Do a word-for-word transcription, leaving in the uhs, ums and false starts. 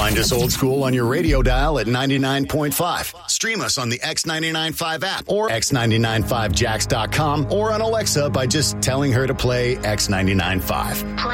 Find us old school on your radio dial at ninety-nine point five. Stream us on the X ninety-nine point five app or x ninety-nine five jacks dot com or on Alexa by just telling her to play X ninety-nine point five. Play